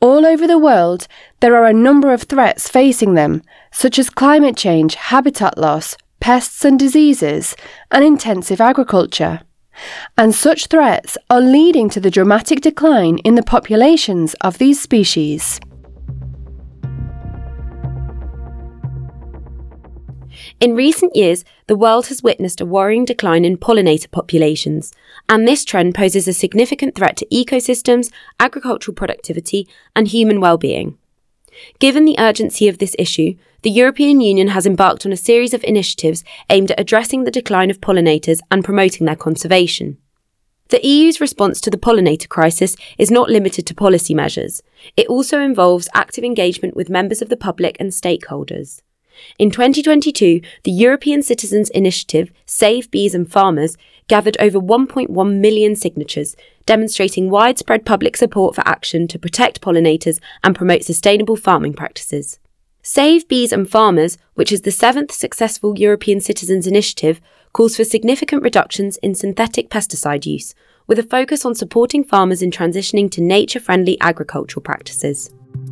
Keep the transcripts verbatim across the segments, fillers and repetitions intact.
All over the world, there are a number of threats facing them, such as climate change, habitat loss, pests and diseases, and intensive agriculture. And such threats are leading to the dramatic decline in the populations of these species. In recent years, the world has witnessed a worrying decline in pollinator populations, and this trend poses a significant threat to ecosystems, agricultural productivity, and human well-being. Given the urgency of this issue, the European Union has embarked on a series of initiatives aimed at addressing the decline of pollinators and promoting their conservation. The E U's response to the pollinator crisis is not limited to policy measures. It also involves active engagement with members of the public and stakeholders. In twenty twenty-two, the European Citizens' Initiative, Save Bees and Farmers, gathered over one point one million signatures, demonstrating widespread public support for action to protect pollinators and promote sustainable farming practices. Save Bees and Farmers, which is the seventh successful European Citizens' Initiative, calls for significant reductions in synthetic pesticide use, with a focus on supporting farmers in transitioning to nature-friendly agricultural practices.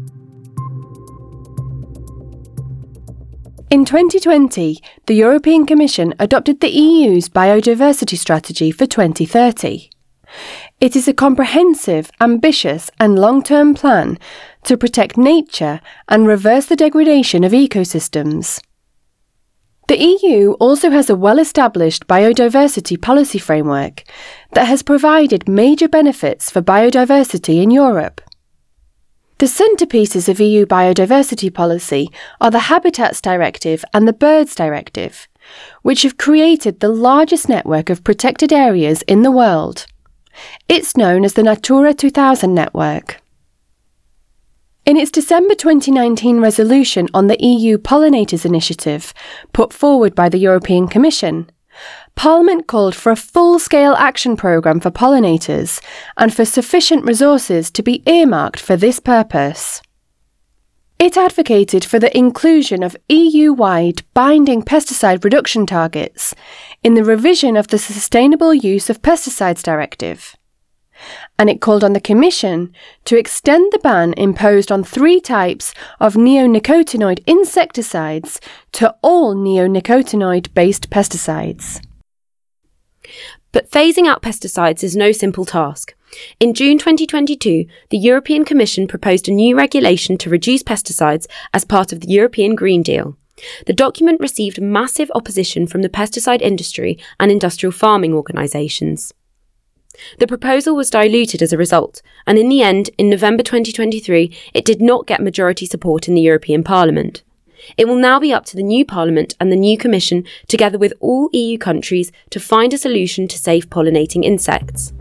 In twenty twenty, the European Commission adopted the E U's biodiversity strategy for twenty thirty. It is a comprehensive, ambitious and long-term plan to protect nature and reverse the degradation of ecosystems. The E U also has a well-established biodiversity policy framework that has provided major benefits for biodiversity in Europe. The centrepieces of E U biodiversity policy are the Habitats Directive and the Birds Directive, which have created the largest network of protected areas in the world. It's known as the Natura two thousand network. In its December twenty nineteen resolution on the E U Pollinators Initiative, put forward by the European Commission, Parliament called for a full-scale action programme for pollinators and for sufficient resources to be earmarked for this purpose. It advocated for the inclusion of E U-wide binding pesticide reduction targets in the revision of the Sustainable Use of Pesticides Directive. And it called on the Commission to extend the ban imposed on three types of neonicotinoid insecticides to all neonicotinoid-based pesticides. But phasing out pesticides is no simple task. In June twenty twenty-two, the European Commission proposed a new regulation to reduce pesticides as part of the European Green Deal. The document received massive opposition from the pesticide industry and industrial farming organisations. The proposal was diluted as a result, and in the end, in November twenty twenty-three, it did not get majority support in the European Parliament. It will now be up to the new Parliament and the new Commission, together with all E U countries, to find a solution to save pollinating insects.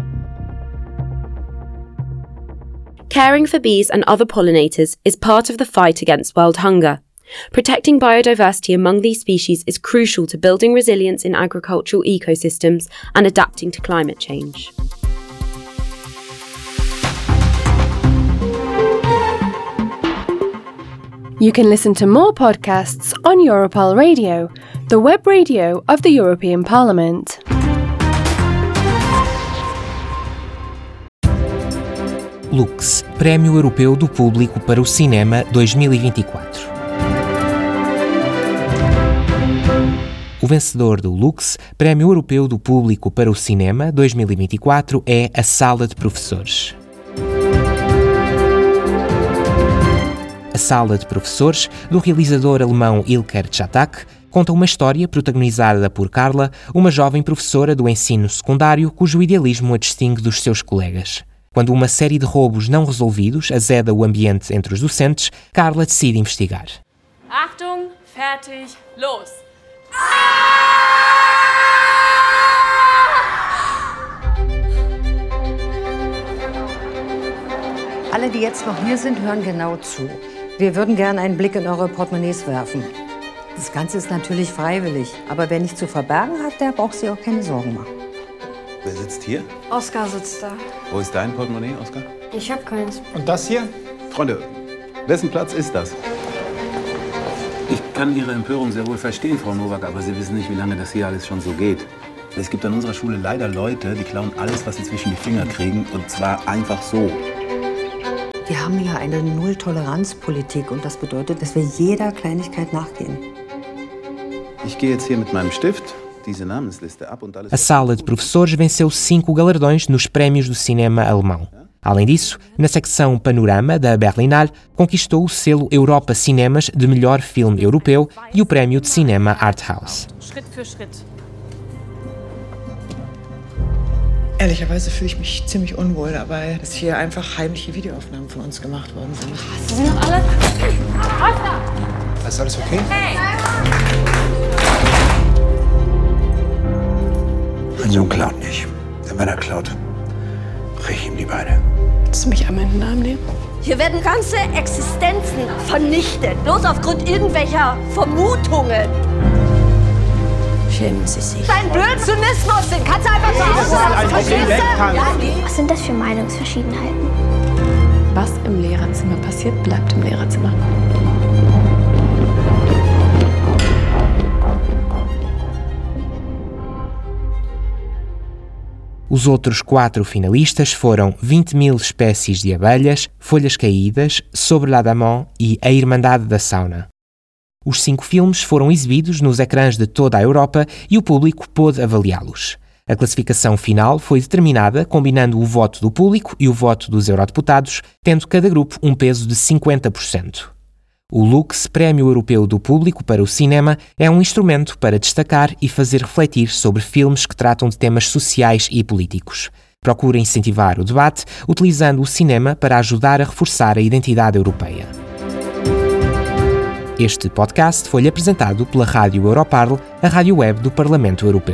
Caring for bees and other pollinators is part of the fight against world hunger. Protecting biodiversity among these species is crucial to building resilience in agricultural ecosystems and adapting to climate change. You can listen to more podcasts on Europol Radio, the web radio of the European Parliament. Lux, Prémio Europeu do Público para o Cinema dois mil e vinte e quatro. O vencedor do Lux, Prémio Europeu do Público para o Cinema dois mil e vinte e quatro, é A Sala de Professores. A Sala de Professores, do realizador alemão Ilker Čatak, conta uma história protagonizada por Carla, uma jovem professora do ensino secundário cujo idealismo a distingue dos seus colegas. Quando uma série de roubos não resolvidos azeda o ambiente entre os docentes, Carla decide investigar. Achtung, fertig, los! Alle, die jetzt noch hier sind, hören genau zu. Wir würden gerne einen Blick in eure Portemonnaies werfen. Das Ganze ist natürlich freiwillig, aber wer nichts zu verbergen hat, der braucht sich auch keine Sorgen machen. Wer sitzt hier? Oskar sitzt da. Wo ist dein Portemonnaie, Oskar? Ich hab keins. Und das hier? Freunde, wessen Platz ist das? Ich kann Ihre Empörung sehr wohl verstehen, Frau Nowak, aber Sie wissen nicht, wie lange das hier alles schon so geht. Es gibt an unserer Schule leider Leute, die klauen alles, was sie zwischen die Finger kriegen, und zwar einfach so. Wir haben ja eine Null-Toleranz-Politik und das bedeutet, dass wir jeder Kleinigkeit nachgehen. Ich gehe jetzt hier mit meinem Stift diese Namensliste ab und alles. A Sala de Professores venceu cinco galardões nos prémios do cinema alemão. Além disso, na secção Panorama da Berlinale, conquistou o selo Europa Cinemas de melhor filme europeu e o prémio de cinema Arthouse. Schritt für Schritt. Ehrlicherweise fühle ich mich ziemlich unwohl dabei, dass hier einfach heimliche Videoaufnahmen von uns gemacht worden sind. Sie sind noch alle... Ist alles okay? Hey! Mein Sohn klaut nicht. Denn wenn er klaut, brech ich ihm die Beine. Willst du mich einmal in den Arm nehmen? Hier werden ganze Existenzen vernichtet, bloß aufgrund irgendwelcher Vermutungen. Schämen Sie sich. Dein Blödsinnismus, den kannst du einfach so auslassen. Verstehst du? Was sind das für Meinungsverschiedenheiten? Was im Lehrerzimmer passiert, bleibt im Lehrerzimmer. Os outros quatro finalistas foram vinte mil espécies de abelhas, Folhas Caídas, Sobre l'Adamant e A Irmandade da Sauna. Os cinco filmes foram exibidos nos ecrãs de toda a Europa e o público pôde avaliá-los. A classificação final foi determinada combinando o voto do público e o voto dos eurodeputados, tendo cada grupo um peso de cinquenta por cento. O Lux, Prémio Europeu do Público para o Cinema, é um instrumento para destacar e fazer refletir sobre filmes que tratam de temas sociais e políticos. Procura incentivar o debate, utilizando o cinema para ajudar a reforçar a identidade europeia. Este podcast foi apresentado pela Rádio Europarl, a rádio web do Parlamento Europeu.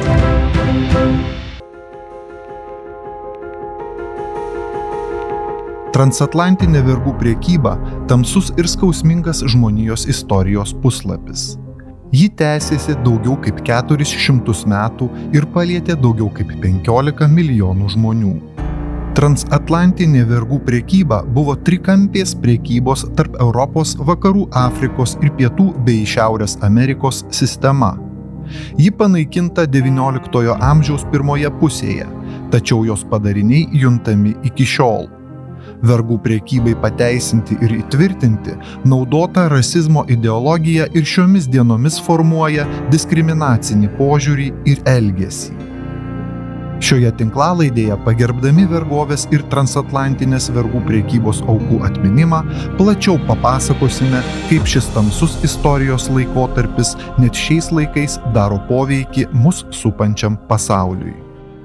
Transatlantinė vergų priekyba – tamsus ir skausmingas žmonijos istorijos puslapis. Ji tęsėsi daugiau kaip keturis šimtus metų ir palietė daugiau kaip penkiolika milijonų žmonių. Transatlantinė vergų priekyba buvo trikampės priekybos tarp Europos, Vakarų Afrikos ir Pietų bei Šiaurės Amerikos sistema. Ji panaikinta devynioliktojo amžiaus pirmoje pusėje, tačiau jos padariniai juntami iki šiol. Vergų priekybai pateisinti ir įtvirtinti naudota rasizmo ideologija ir šiomis dienomis formuoja diskriminacinį požiūrį ir elgesį. Šioje tinklalaidėje pagerbdami vergovės ir transatlantinės vergų priekybos aukų atminimą plačiau papasakosime, kaip šis tamsus istorijos laikotarpis net šiais laikais daro poveikį mus supančiam pasauliui.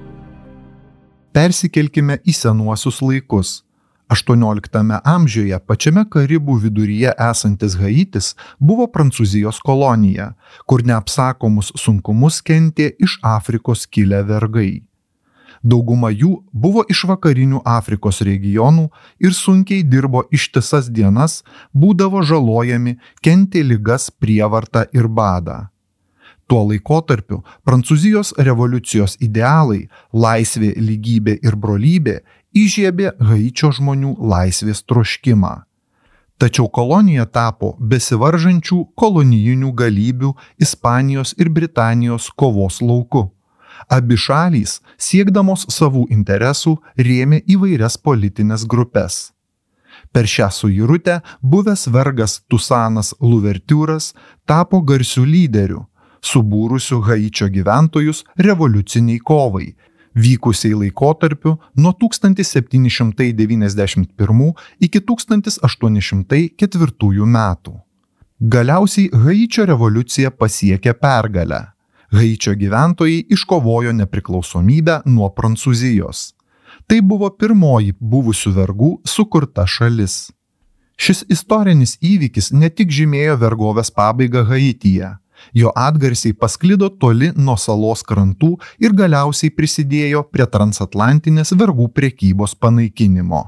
Persikelkime į senuosius laikus. aštuonioliktame amžiuje pačiame Karibų viduryje esantis Haitis buvo Prancūzijos kolonija, kur neapsakomus sunkumus kentė iš Afrikos kilę vergai. Dauguma jų buvo iš vakarinių Afrikos regionų ir sunkiai dirbo ištisas dienas, būdavo žalojami, kentė ligas, prievartą ir badą. Tuo laikotarpiu Prancūzijos revoliucijos idealai – laisvė, lygybė ir brolybė – įžiebė Haičio žmonių laisvės troškimą. Tačiau kolonija tapo besivaržančių kolonijinių galybių Ispanijos ir Britanijos kovos lauku. Abi šalys, siekdamos savų interesų, rėmė įvairias politinės grupes. Per šią suirutę buvęs vergas Tusanas Louverturas tapo garsiu lyderiu, subūrusiu Haičio gyventojus revoliuciniai kovai, vykusiai laikotarpiu nuo tūkstantis septyni šimtai devyniasdešimt pirmų iki tūkstantis aštuoni šimtai ketvirtųjų metų. Galiausiai Haičio revoliucija pasiekė pergalę. Haičio gyventojai iškovojo nepriklausomybę nuo Prancūzijos. Tai buvo pirmoji buvusių vergų sukurta šalis. Šis istorinis įvykis ne tik žymėjo vergovės pabaigą Haityje, jo atgarsiai pasklido toli nuo salos krantų ir galiausiai prisidėjo prie transatlantinės vergų prekybos panaikinimo.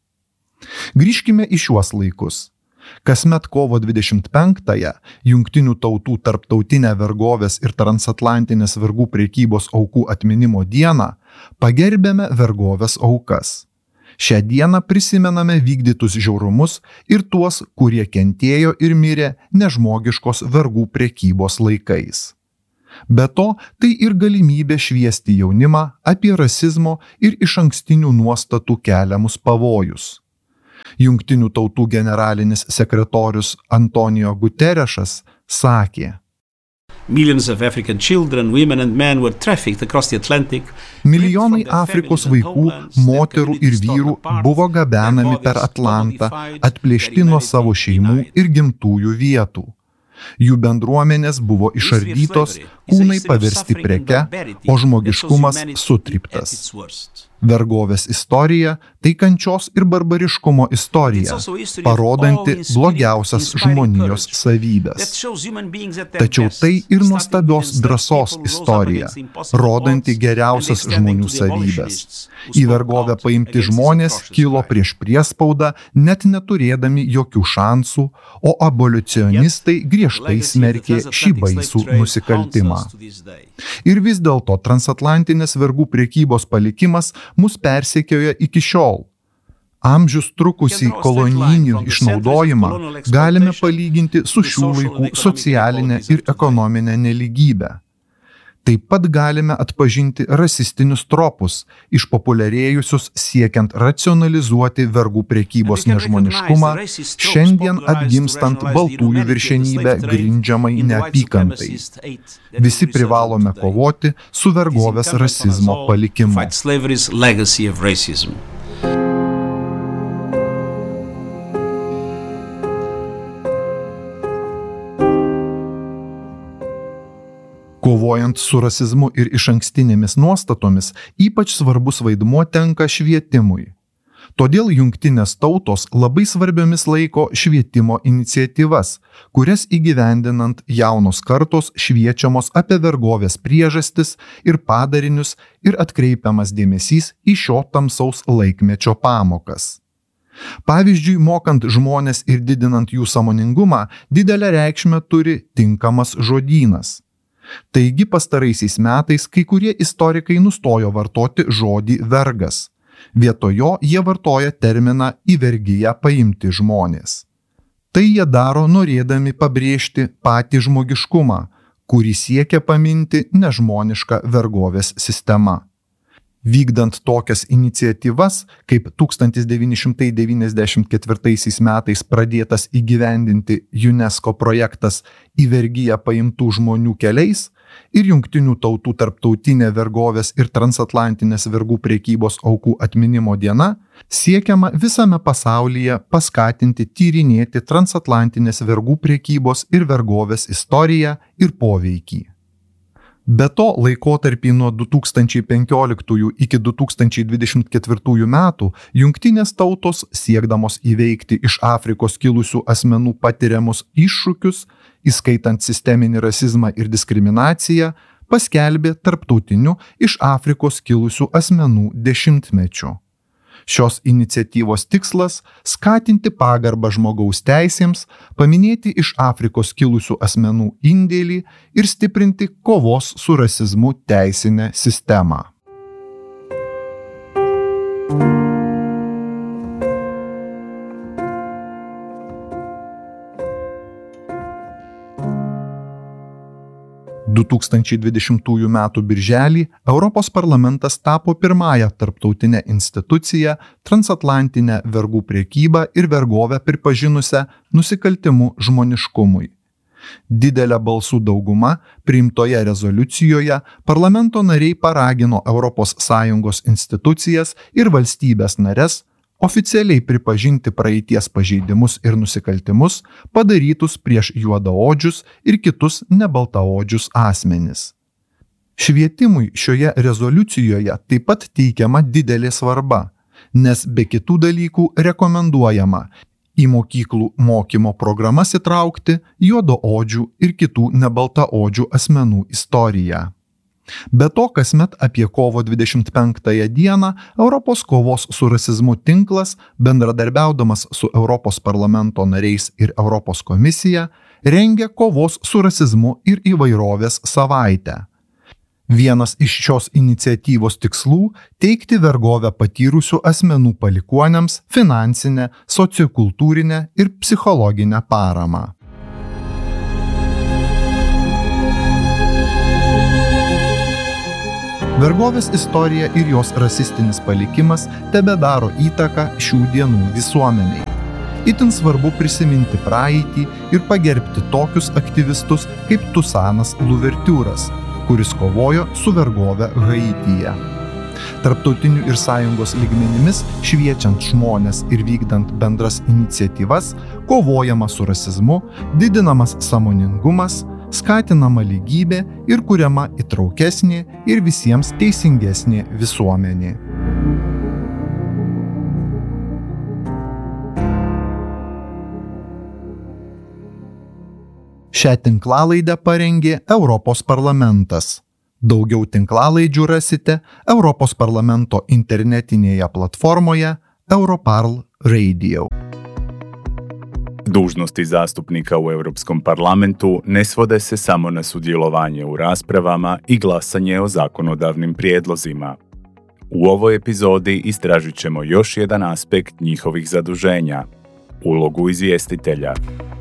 Grįžkime į šiuos laikus. Kasmet kovo dvidešimt penktąją Jungtinių tautų tarptautinę vergovės ir transatlantinės vergų prekybos aukų atminimo dieną pagerbėme vergovės aukas. Šią dieną prisimename vykdytus žiaurumus ir tuos, kurie kentėjo ir mirė nežmogiškos vergų prekybos laikais. Be to, tai ir galimybė šviesti jaunimą apie rasizmo ir išankstinių nuostatų keliamus pavojus. Jungtinių tautų generalinis sekretorius Antonio Guterešas sakė: Millions of African children, women and men were trafficked across the Atlantic. Milijonai Afrikos vaikų, moterų ir vyrų buvo gabenami per Atlantą, atplėšti nuo savo šeimų ir gimtųjų vietų. Jų bendruomenės buvo išardytos, kūnai paversti preke, o žmogiškumas sutryptas. Vergovės istorija – tai kančios ir barbariškumo istorija, parodanti blogiausias žmonijos savybės. Tačiau tai ir nuostabios drąsos istorija, rodanti geriausias žmonių savybės. Į vergovę paimti žmonės kilo prieš priespaudą, net neturėdami jokių šansų, o abolicionistai griežtai smerkė šį baisų nusikaltimą. Ir vis dėlto transatlantinės vergų prekybos palikimas mus persekioja iki šiol. Amžius trukusį kolonijinį išnaudojimą galime palyginti su šių laikų socialinė ir ekonominė nelygybė. Taip pat galime atpažinti rasistinius tropus, išpopuliarėjusius siekiant racionalizuoti vergų prekybos nežmoniškumą, šiandien atgimstant baltųjų viršenybę grindžiamai neapykantai. Visi privalome kovoti su vergovės rasizmo palikimu. Kovojant su rasizmu ir išankstinėmis nuostatomis, ypač svarbus vaidmuo tenka švietimui. Todėl Jungtinės tautos labai svarbiomis laiko švietimo iniciatyvas, kurias įgyvendinant jaunos kartos šviečiamos apie vergovės priežastis ir padarinius ir atkreipiamas dėmesys į šio tamsaus laikmečio pamokas. Pavyzdžiui, mokant žmones ir didinant jų sąmoningumą, didelę reikšmę turi tinkamas žodynas. Taigi pastaraisiais metais kai kurie istorikai nustojo vartoti žodį vergas. Vietoj jo jie vartoja terminą į vergiją paimti žmonės. Tai jie daro norėdami pabrėžti patį žmogiškumą, kurį siekia paminti nežmoniška vergovės sistema. Vykdant tokias iniciatyvas, kaip tūkstantis devyni šimtai devyniasdešimt ketvirtaisiais metais pradėtas įgyvendinti UNESCO projektas Į vergiją paimtų žmonių keliais ir Jungtinių tautų tarptautinė vergovės ir transatlantinės vergų prekybos aukų atminimo diena, siekiama visame pasaulyje paskatinti tyrinėti transatlantinės vergų prekybos ir vergovės istoriją ir poveikį. Be to, laikotarpį nuo du tūkstančiai penkioliktųjų iki du tūkstančiai dvidešimt ketvirtųjų metų Jungtinės tautos, siekdamos įveikti iš Afrikos kilusių asmenų patiriamus iššūkius, įskaitant sisteminį rasizmą ir diskriminaciją, paskelbė tarptautiniu iš Afrikos kilusių asmenų dešimtmečiu. Šios iniciatyvos tikslas – skatinti pagarbą žmogaus teisėms, paminėti iš Afrikos kilusių asmenų indėlį ir stiprinti kovos su rasizmu teisinę sistemą. du tūkstančiai dvidešimtųjų metų birželį Europos parlamentas tapo pirmąją tarptautinę instituciją transatlantinę vergų prekybą ir vergovę pripažinusią nusikaltimu žmoniškumui. Didelė balsų dauguma priimtoje rezoliucijoje parlamento nariai paragino Europos Sąjungos institucijas ir valstybės nares oficialiai pripažinti praeities pažeidimus ir nusikaltimus padarytus prieš juodaodžius ir kitus nebaltaodžius asmenis. Švietimui šioje rezoliucijoje taip pat teikiama didelė svarba, nes be kitų dalykų rekomenduojama į mokyklų mokymo programas įtraukti juodaodžių ir kitų nebaltaodžių asmenų istoriją. Be to, kasmet apie kovo dvidešimt penktąją dieną Europos kovos su rasizmu tinklas, bendradarbiaudamas su Europos parlamento nariais ir Europos komisija, rengia kovos su rasizmu ir įvairovės savaitę. Vienas iš šios iniciatyvos tikslų – teikti vergovę patyrusių asmenų palikuoniams finansinę, sociokultūrinę ir psichologinę paramą. Vergovės istorija ir jos rasistinis palikimas tebedaro įtaką šių dienų visuomeniai. itin svarbu prisiminti praeitį ir pagerbti tokius aktyvistus kaip Tusanas Louverturas, kuris kovojo su vergove Haityje. Tarptautinių ir sąjungos lygmenimis šviečiant žmones ir vykdant bendras iniciatyvas, kovojama su rasizmu, didinamas sąmoningumas, skatinama lygybė ir kuriama įtraukesnė ir visiems teisingesnė visuomenė. Šią tinklalaidę parengė Europos parlamentas. Daugiau tinklalaidžių rasite Europos parlamento internetinėje platformoje Europarl Radio. Dužnosti zastupnika u Europskom parlamentu ne svode se samo na sudjelovanje u raspravama i glasanje o zakonodavnim prijedlozima. U ovoj epizodi istražit ćemo još jedan aspekt njihovih zaduženja, ulogu izvjestitelja.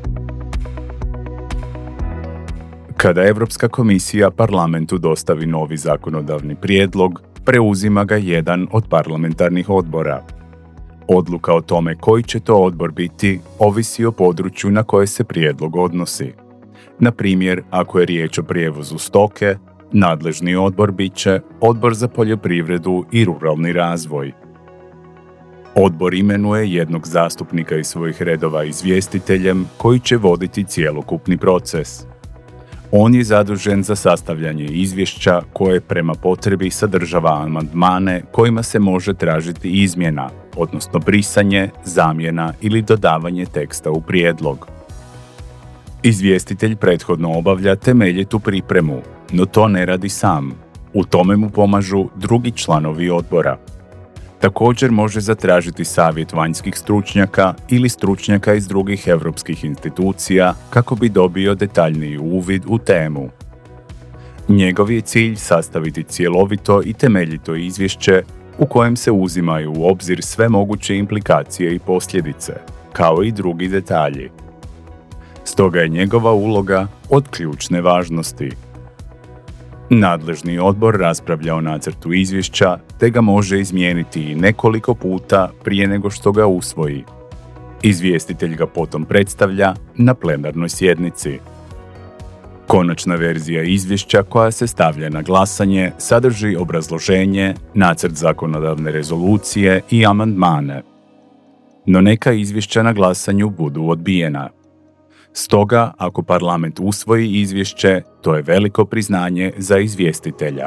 Kada Europska komisija parlamentu dostavi novi zakonodavni prijedlog, preuzima ga jedan od parlamentarnih odbora. Odluka o tome koji će to odbor biti ovisi o području na koje se prijedlog odnosi. Na primjer, ako je riječ o prijevozu stoke, nadležni odbor bit će Odbor za poljoprivredu i ruralni razvoj. Odbor imenuje jednog zastupnika iz svojih redova izvjestiteljem koji će voditi cjelokupni proces. On je zadužen za sastavljanje izvješća koje prema potrebi sadržava amandmane kojima se može tražiti izmjena, odnosno brisanje, zamjena ili dodavanje teksta u prijedlog. Izvjestitelj prethodno obavlja temeljitu pripremu, no to ne radi sam. U tome mu pomažu drugi članovi odbora. Također može zatražiti savjet vanjskih stručnjaka ili stručnjaka iz drugih europskih institucija kako bi dobio detaljniji uvid u temu. Njegov je cilj sastaviti cjelovito i temeljito izvješće u kojem se uzimaju u obzir sve moguće implikacije i posljedice, kao i drugi detalji. Stoga je njegova uloga od ključne važnosti. Nadležni odbor raspravlja o nacrtu izvješća te ga može izmijeniti i nekoliko puta prije nego što ga usvoji. Izvjestitelj ga potom predstavlja na plenarnoj sjednici. Konačna verzija izvješća koja se stavlja na glasanje sadrži obrazloženje, nacrt zakonodavne rezolucije i amandmane. No neka izvješća na glasanju budu odbijena. Stoga, ako parlament usvoji izvješće, to je veliko priznanje za izvjestitelja.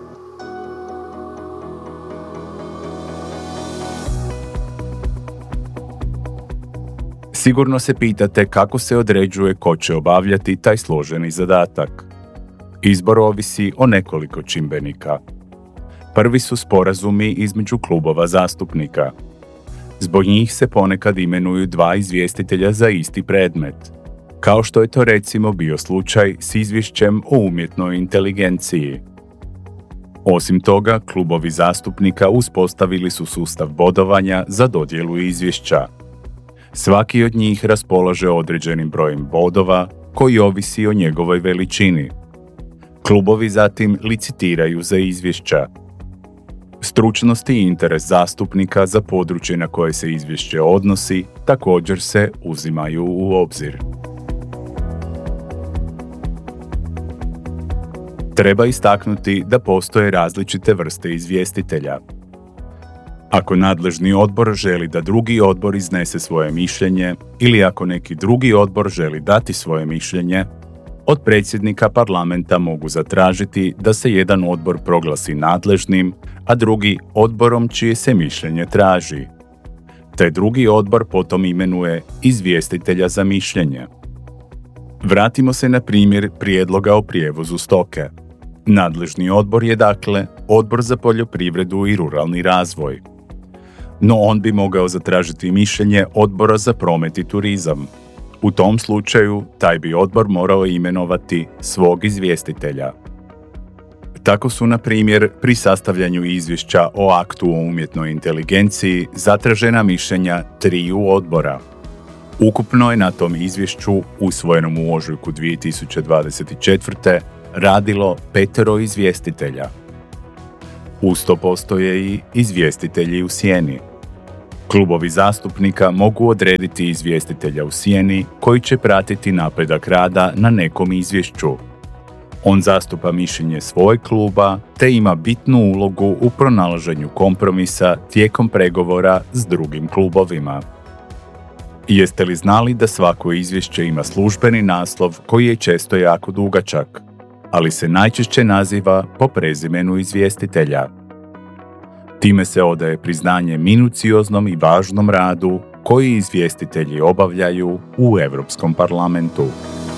Sigurno se pitate kako se određuje ko će obavljati taj složeni zadatak. Izbor ovisi o nekoliko čimbenika. Prvi su sporazumi između klubova zastupnika. Zbog njih se ponekad imenuju dva izvjestitelja za isti predmet, kao što je to recimo bio slučaj s izvješćem o umjetnoj inteligenciji. Osim toga, klubovi zastupnika uspostavili su sustav bodovanja za dodjelu izvješća. Svaki od njih raspolaže određenim brojem bodova koji ovisi o njegovoj veličini. Klubovi zatim licitiraju za izvješća. Stručnost i interes zastupnika za područje na koje se izvješće odnosi također se uzimaju u obzir. Treba istaknuti da postoje različite vrste izvjestitelja. Ako nadležni odbor želi da drugi odbor iznese svoje mišljenje ili ako neki drugi odbor želi dati svoje mišljenje, od predsjednika parlamenta mogu zatražiti da se jedan odbor proglasi nadležnim, a drugi odborom čije se mišljenje traži. Te drugi odbor potom imenuje izvjestitelja za mišljenje. Vratimo se na primjer prijedloga o prijevozu stoke. Nadležni odbor je dakle Odbor za poljoprivredu i ruralni razvoj. No on bi mogao zatražiti mišljenje Odbora za promet i turizam. U tom slučaju, taj bi odbor morao imenovati svog izvjestitelja. Tako su, na primjer, pri sastavljanju izvješća o aktu o umjetnoj inteligenciji zatražena mišljenja triju odbora. Ukupno je na tom izvješću, usvojenom u ožujku dvije tisuće dvadeset četvrte. radilo petero izvjestitelja. Uz to postoje i izvjestitelji u sjeni. Klubovi zastupnika mogu odrediti izvjestitelja u sjeni koji će pratiti napredak rada na nekom izvješću. On zastupa mišljenje svojeg kluba te ima bitnu ulogu u pronalaženju kompromisa tijekom pregovora s drugim klubovima. Jeste li znali da svako izvješće ima službeni naslov koji je često jako dugačak, ali se najčešće naziva po prezimenu izvjestitelja? Time se odaje priznanje minucioznom i važnom radu koji izvjestitelji obavljaju u Europskom parlamentu.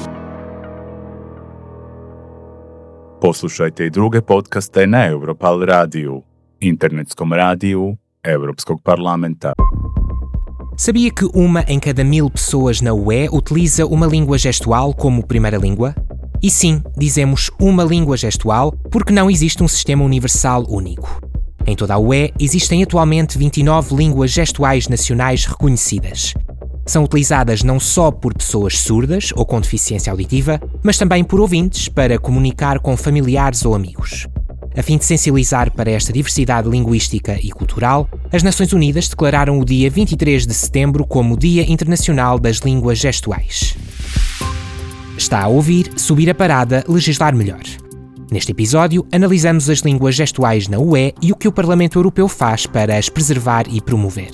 Poslušajte i druge podcaste na Europal radiju, internetskom radiju Europskog parlamenta. Sabia que uma em cada mil pessoas na U E utiliza uma língua gestual como primeira língua? E sim, dizemos uma língua gestual porque não existe um sistema universal único. Em toda a U E existem atualmente vinte e nove línguas gestuais nacionais reconhecidas. São utilizadas não só por pessoas surdas ou com deficiência auditiva, mas também por ouvintes para comunicar com familiares ou amigos. A fim de sensibilizar para esta diversidade linguística e cultural, as Nações Unidas declararam o dia vinte e três de setembro como Dia Internacional das Línguas Gestuais. Está a ouvir Subir a Parada, Legislar Melhor. Neste episódio, analisamos as línguas gestuais na U E e o que o Parlamento Europeu faz para as preservar e promover.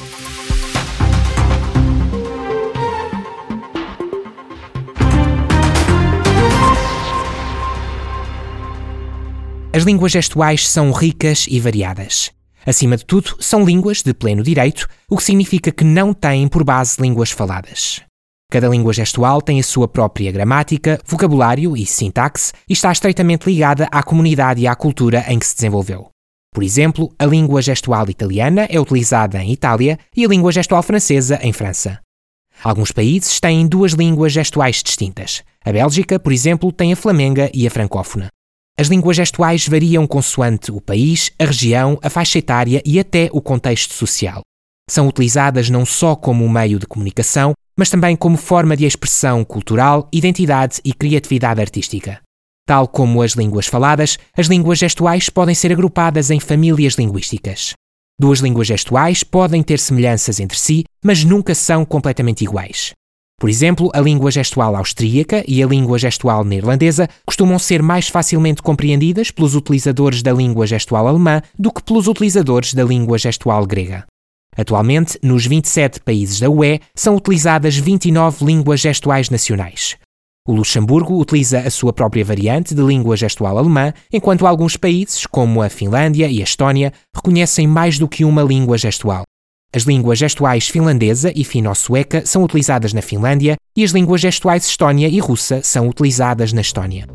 As línguas gestuais são ricas e variadas. Acima de tudo, são línguas de pleno direito, o que significa que não têm por base línguas faladas. Cada língua gestual tem a sua própria gramática, vocabulário e sintaxe e está estreitamente ligada à comunidade e à cultura em que se desenvolveu. Por exemplo, a língua gestual italiana é utilizada em Itália e a língua gestual francesa em França. Alguns países têm duas línguas gestuais distintas. A Bélgica, por exemplo, tem a flamenga e a francófona. As línguas gestuais variam consoante o país, a região, a faixa etária e até o contexto social. São utilizadas não só como meio de comunicação, mas também como forma de expressão cultural, identidade e criatividade artística. Tal como as línguas faladas, as línguas gestuais podem ser agrupadas em famílias linguísticas. Duas línguas gestuais podem ter semelhanças entre si, mas nunca são completamente iguais. Por exemplo, a língua gestual austríaca e a língua gestual neerlandesa costumam ser mais facilmente compreendidas pelos utilizadores da língua gestual alemã do que pelos utilizadores da língua gestual grega. Atualmente, nos vinte e sete países da U E, são utilizadas vinte e nove línguas gestuais nacionais. O Luxemburgo utiliza a sua própria variante de língua gestual alemã, enquanto alguns países, como a Finlândia e a Estónia, reconhecem mais do que uma língua gestual. As línguas gestuais finlandesa e fino-sueca são utilizadas na Finlândia e as línguas gestuais estónia e russa são utilizadas na Estónia.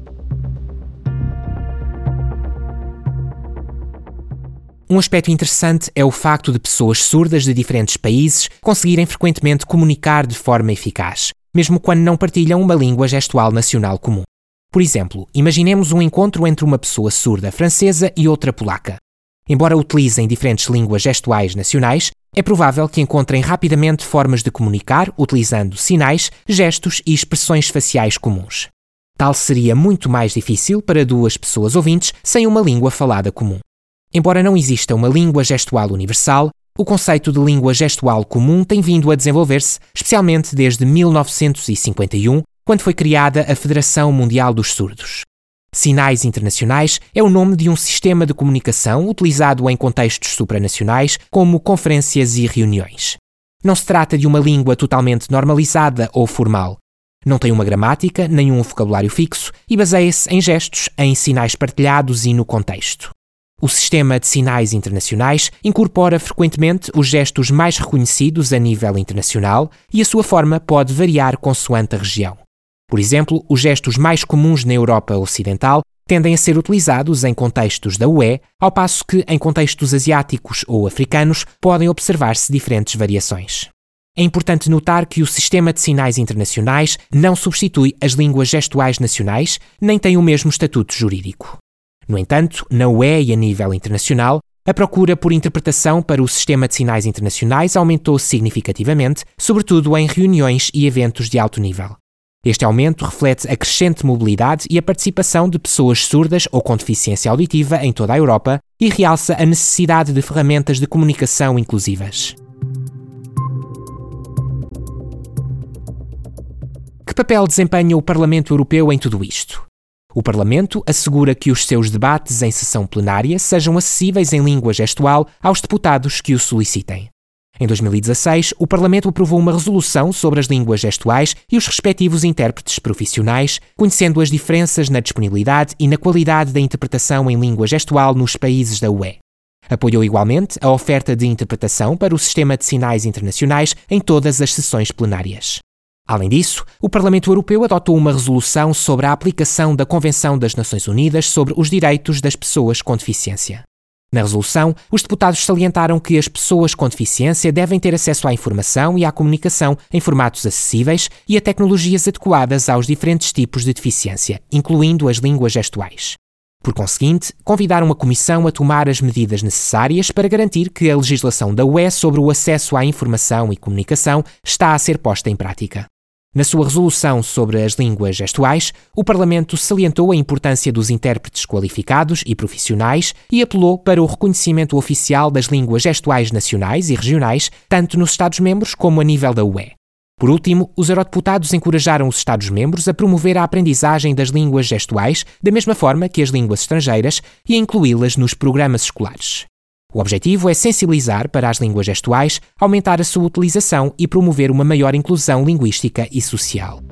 Um aspecto interessante é o facto de pessoas surdas de diferentes países conseguirem frequentemente comunicar de forma eficaz, mesmo quando não partilham uma língua gestual nacional comum. Por exemplo, imaginemos um encontro entre uma pessoa surda francesa e outra polaca. Embora utilizem diferentes línguas gestuais nacionais, é provável que encontrem rapidamente formas de comunicar utilizando sinais, gestos e expressões faciais comuns. Tal seria muito mais difícil para duas pessoas ouvintes sem uma língua falada comum. Embora não exista uma língua gestual universal, o conceito de língua gestual comum tem vindo a desenvolver-se, especialmente desde mil novecentos e cinquenta e um, quando foi criada a Federação Mundial dos Surdos. Sinais Internacionais é o nome de um sistema de comunicação utilizado em contextos supranacionais, como conferências e reuniões. Não se trata de uma língua totalmente normalizada ou formal. Não tem uma gramática, nem um vocabulário fixo e baseia-se em gestos, em sinais partilhados e no contexto. O sistema de sinais internacionais incorpora frequentemente os gestos mais reconhecidos a nível internacional e a sua forma pode variar consoante a região. Por exemplo, os gestos mais comuns na Europa Ocidental tendem a ser utilizados em contextos da U E, ao passo que em contextos asiáticos ou africanos podem observar-se diferentes variações. É importante notar que o sistema de sinais internacionais não substitui as línguas gestuais nacionais, nem tem o mesmo estatuto jurídico. No entanto, na U E e a nível internacional, a procura por interpretação para o sistema de sinais internacionais aumentou significativamente, sobretudo em reuniões e eventos de alto nível. Este aumento reflete a crescente mobilidade e a participação de pessoas surdas ou com deficiência auditiva em toda a Europa e realça a necessidade de ferramentas de comunicação inclusivas. papel desempenha o Parlamento Europeu em tudo isto? O Parlamento assegura que os seus debates em sessão plenária sejam acessíveis em língua gestual aos deputados que o solicitem. Em dois mil e dezasseis, o Parlamento aprovou uma resolução sobre as línguas gestuais e os respectivos intérpretes profissionais, conhecendo as diferenças na disponibilidade e na qualidade da interpretação em língua gestual nos países da U E. Apoiou igualmente a oferta de interpretação para o Sistema de Sinais Internacionais em todas as sessões plenárias. Além disso, o Parlamento Europeu adotou uma resolução sobre a aplicação da Convenção das Nações Unidas sobre os Direitos das Pessoas com Deficiência. Na resolução, os deputados salientaram que as pessoas com deficiência devem ter acesso à informação e à comunicação em formatos acessíveis e a tecnologias adequadas aos diferentes tipos de deficiência, incluindo as línguas gestuais. Por conseguinte, convidaram a Comissão a tomar as medidas necessárias para garantir que a legislação da U E sobre o acesso à informação e comunicação está a ser posta em prática. Na sua resolução sobre as línguas gestuais, o Parlamento salientou a importância dos intérpretes qualificados e profissionais e apelou para o reconhecimento oficial das línguas gestuais nacionais e regionais, tanto nos Estados-membros como a nível da U E. Por último, os eurodeputados encorajaram os Estados-membros a promover a aprendizagem das línguas gestuais da mesma forma que as línguas estrangeiras e a incluí-las nos programas escolares. O objetivo é sensibilizar para as línguas gestuais, aumentar a sua utilização e promover uma maior inclusão linguística e social.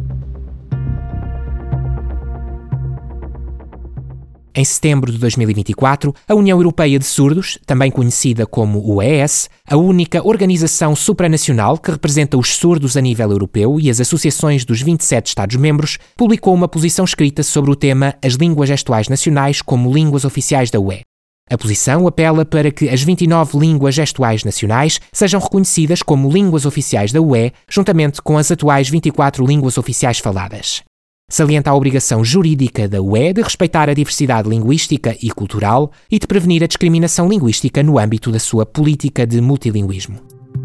Em setembro de dois mil e vinte e quatro, a União Europeia de Surdos, também conhecida como U E S, a única organização supranacional que representa os surdos a nível europeu e as associações dos vinte e sete Estados-membros, publicou uma posição escrita sobre o tema As Línguas Gestuais Nacionais como Línguas Oficiais da U E. A posição apela para que as vinte e nove línguas gestuais nacionais sejam reconhecidas como línguas oficiais da U E, juntamente com as atuais vinte e quatro línguas oficiais faladas. Salienta a obrigação jurídica da U E de respeitar a diversidade linguística e cultural e de prevenir a discriminação linguística no âmbito da sua política de multilinguismo.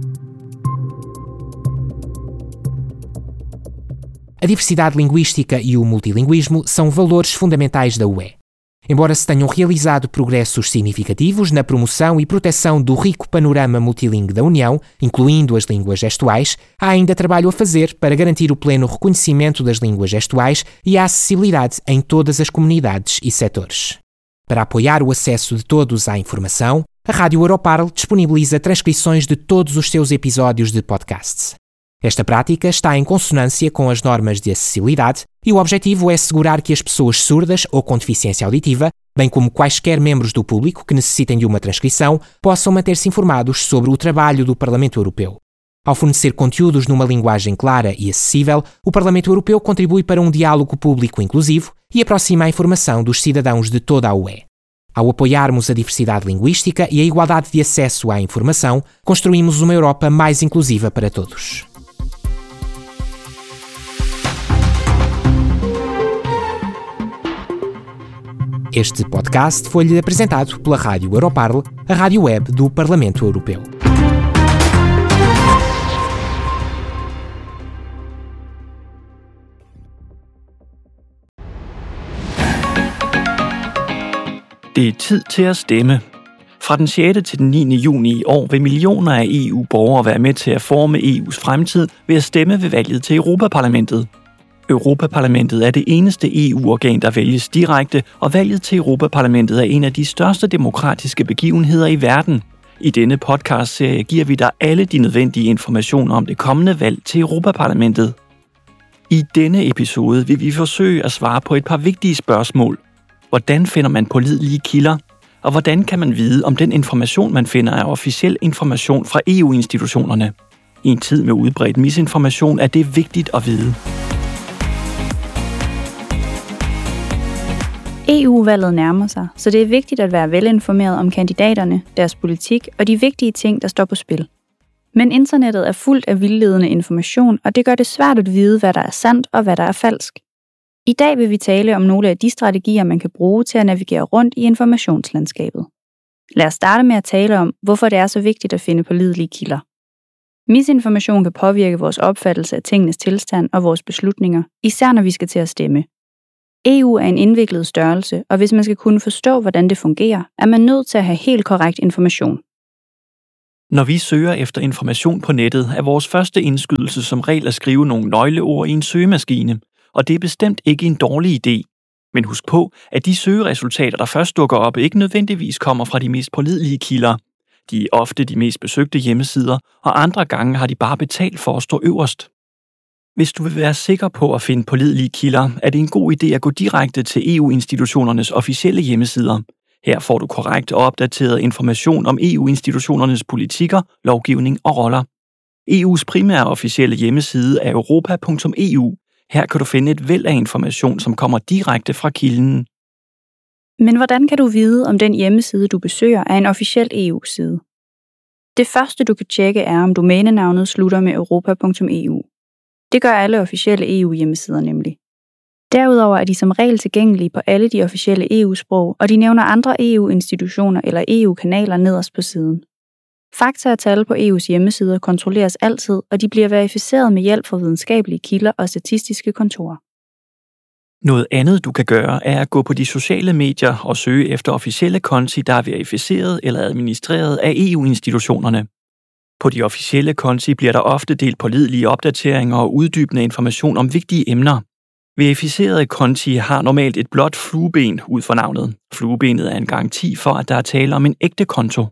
A diversidade linguística e o multilinguismo são valores fundamentais da U E. Embora se tenham realizado progressos significativos na promoção e proteção do rico panorama multilingue da União, incluindo as línguas gestuais, há ainda trabalho a fazer para garantir o pleno reconhecimento das línguas gestuais e a acessibilidade em todas as comunidades e setores. Para apoiar o acesso de todos à informação, a Rádio Europarl disponibiliza transcrições de todos os seus episódios de podcasts. Esta prática está em consonância com as normas de acessibilidade e o objetivo é assegurar que as pessoas surdas ou com deficiência auditiva, bem como quaisquer membros do público que necessitem de uma transcrição, possam manter-se informados sobre o trabalho do Parlamento Europeu. Ao fornecer conteúdos numa linguagem clara e acessível, o Parlamento Europeu contribui para um diálogo público inclusivo e aproxima a informação dos cidadãos de toda a U E. Ao apoiarmos a diversidade linguística e a igualdade de acesso à informação, construímos uma Europa mais inclusiva para todos. Este podcast foi-lhe apresentado pela Rádio Europarl, a rádio web do Parlamento Europeu. Det er tid til at stemme. Fra den sjette til den niende juni i år vil millioner af E U-borgere være med til at forme E U's fremtid ved at stemme ved valget til Europaparlamentet. Europaparlamentet er det eneste E U-organ, der vælges direkte, og valget til Europaparlamentet er en af de største demokratiske begivenheder i verden. I denne podcastserie giver vi dig alle de nødvendige informationer om det kommende valg til Europaparlamentet. I denne episode vil vi forsøge at svare på et par vigtige spørgsmål. Hvordan finder man pålidelige kilder? Og hvordan kan man vide, om den information, man finder, er officiel information fra E U-institutionerne? I en tid med udbredt misinformation er det vigtigt at vide. E U-valget nærmer sig, så det er vigtigt at være velinformeret om kandidaterne, deres politik og de vigtige ting, der står på spil. Men internettet er fuldt af vildledende information, og det gør det svært at vide, hvad der er sandt og hvad der er falsk. I dag vil vi tale om nogle af de strategier, man kan bruge til at navigere rundt i informationslandskabet. Lad os starte med at tale om, hvorfor det er så vigtigt at finde pålidelige kilder. Misinformation kan påvirke vores opfattelse af tingenes tilstand og vores beslutninger, især når vi skal til at stemme. E U er en indviklet størrelse, og hvis man skal kunne forstå, hvordan det fungerer, er man nødt til at have helt korrekt information. Når vi søger efter information på nettet, er vores første indskydelse som regel at skrive nogle nøgleord i en søgemaskine, og det er bestemt ikke en dårlig idé. Men husk på, at de søgeresultater, der først dukker op, ikke nødvendigvis kommer fra de mest pålidelige kilder. De er ofte de mest besøgte hjemmesider, og andre gange har de bare betalt for at stå øverst. Hvis du vil være sikker på at finde pålidelige kilder, er det en god idé at gå direkte til E U-institutionernes officielle hjemmesider. Her får du korrekt og opdateret information om E U-institutionernes politikker, lovgivning og roller. E U's primære officielle hjemmeside er europa punktum e u. Her kan du finde et væld af information, som kommer direkte fra kilden. Men hvordan kan du vide, om den hjemmeside, du besøger, er en officiel E U-side? Det første, du kan tjekke, er, om domænenavnet slutter med europa punktum e u. Det gør alle officielle E U-hjemmesider nemlig. Derudover er de som regel tilgængelige på alle de officielle E U-sprog, og de nævner andre E U-institutioner eller E U-kanaler nederst på siden. Fakta og tal på E U's hjemmesider kontrolleres altid, og de bliver verificeret med hjælp fra videnskabelige kilder og statistiske kontorer. Noget andet, du kan gøre, er at gå på de sociale medier og søge efter officielle konti, der er verificeret eller administreret af E U-institutionerne. På de officielle konti bliver der ofte delt pålidelige opdateringer og uddybende information om vigtige emner. Verificerede konti har normalt et blåt flueben ud for navnet. Fluebenet er en garanti for, at der er tale om en ægte konto.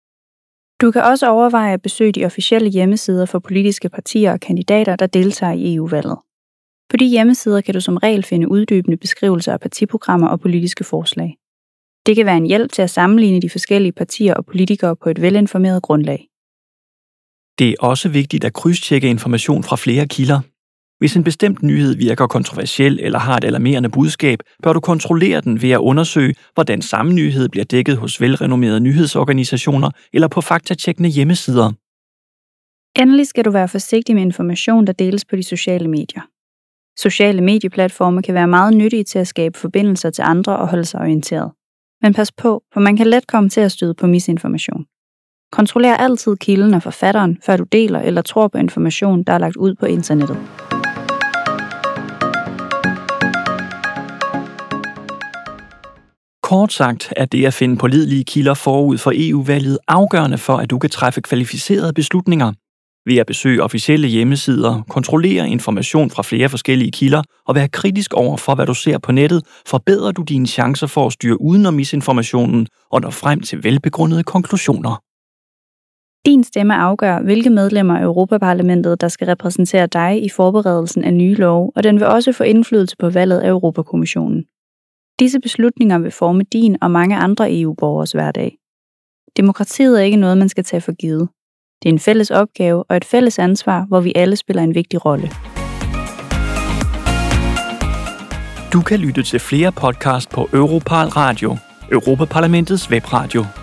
Du kan også overveje at besøge de officielle hjemmesider for politiske partier og kandidater, der deltager i E U-valget. På de hjemmesider kan du som regel finde uddybende beskrivelser af partiprogrammer og politiske forslag. Det kan være en hjælp til at sammenligne de forskellige partier og politikere på et velinformeret grundlag. Det er også vigtigt at krydstjekke information fra flere kilder. Hvis en bestemt nyhed virker kontroversiel eller har et alarmerende budskab, bør du kontrollere den ved at undersøge, hvordan samme nyhed bliver dækket hos velrenommerede nyhedsorganisationer eller på faktatjekkende hjemmesider. Endelig skal du være forsigtig med information, der deles på de sociale medier. Sociale medieplatforme kan være meget nyttige til at skabe forbindelser til andre og holde sig orienteret. Men pas på, for man kan let komme til at støde på misinformation. Kontroller altid kilden og forfatteren, før du deler eller tror på information, der er lagt ud på internettet. Kort sagt er det at finde pålidelige kilder forud for E U-valget afgørende for, at du kan træffe kvalificerede beslutninger. Ved at besøge officielle hjemmesider, kontrollere information fra flere forskellige kilder og være kritisk over for, hvad du ser på nettet, forbedrer du dine chancer for at styre udenom misinformationen og nå frem til velbegrundede konklusioner. Din stemme afgør, hvilke medlemmer af Europaparlamentet, der skal repræsentere dig i forberedelsen af nye love, og den vil også få indflydelse på valget af Europakommissionen. Disse beslutninger vil forme din og mange andre E U-borgers hverdag. Demokratiet er ikke noget, man skal tage for givet. Det er en fælles opgave og et fælles ansvar, hvor vi alle spiller en vigtig rolle. Du kan lytte til flere podcast på Europarl Radio, Europaparlamentets webradio.